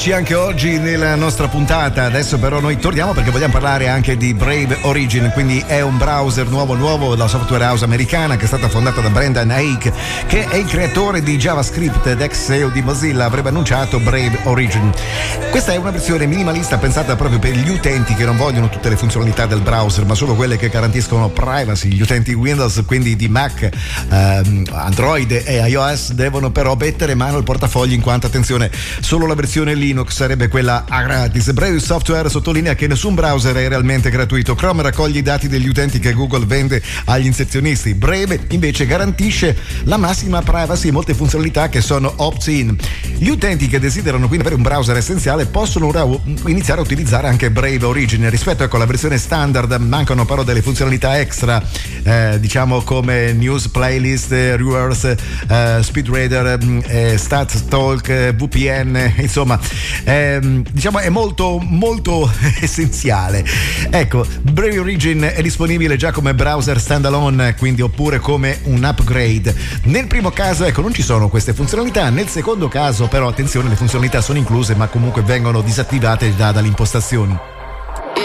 Anche oggi nella nostra puntata. Adesso però noi torniamo perché vogliamo parlare anche di Brave Origin, quindi è un browser nuovo, la software house americana che è stata fondata da Brendan Eich, che è il creatore di JavaScript ed ex CEO di Mozilla. Avrebbe annunciato Brave Origin. Questa è una versione minimalista pensata proprio per gli utenti che non vogliono tutte le funzionalità del browser, ma solo quelle che garantiscono privacy. Gli utenti Windows, quindi di Mac, Android e iOS, devono però mettere mano al portafogli, in quanto, attenzione, solo la versione Linux sarebbe quella a gratis. Brave Software sottolinea che nessun browser è realmente gratuito. Chrome raccoglie i dati degli utenti che Google vende agli inserzionisti. Brave invece garantisce la massima privacy e molte funzionalità che sono opt-in. Gli utenti che desiderano quindi avere un browser essenziale possono ora iniziare a utilizzare anche Brave Origin. Rispetto alla versione standard mancano però delle funzionalità extra, diciamo come news playlist, reverse, speedreader, stats talk, VPN, insomma diciamo è molto essenziale. Ecco, Brave Origin è disponibile già come browser standalone, quindi, oppure come un upgrade. Nel primo caso, ecco, non ci sono queste funzionalità. Nel secondo caso però, attenzione, le funzionalità sono incluse ma comunque vengono disattivate dalle impostazioni.